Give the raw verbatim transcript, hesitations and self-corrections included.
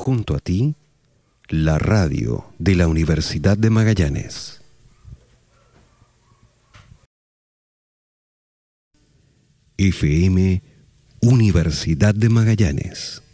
junto a ti, la radio de la Universidad de Magallanes. F M Universidad de Magallanes.